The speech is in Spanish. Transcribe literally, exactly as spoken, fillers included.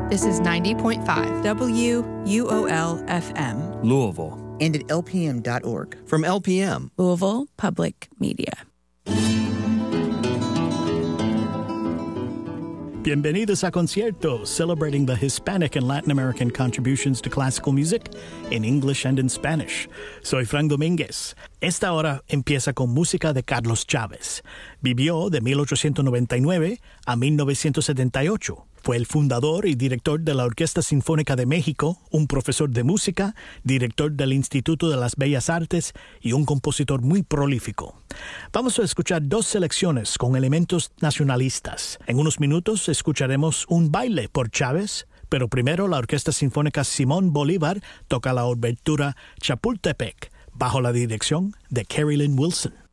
This is ninety point five W U O L F M. Louisville. And at L P M dot org. From L P M. Louisville Public Media. Bienvenidos a Concierto, celebrating the Hispanic and Latin American contributions to classical music in English and in Spanish. Soy Frank Domínguez. Esta hora empieza con música de Carlos Chávez. Vivió de mil ochocientos noventa y nueve a mil novecientos setenta y ocho. Fue el fundador y director de la Orquesta Sinfónica de México, un profesor de música, director del Instituto de las Bellas Artes y un compositor muy prolífico. Vamos a escuchar dos selecciones con elementos nacionalistas. En unos minutos escucharemos un baile por Chávez, pero primero la Orquesta Sinfónica Simón Bolívar toca la obertura Chapultepec, bajo la dirección de Carrie Lynn Wilson.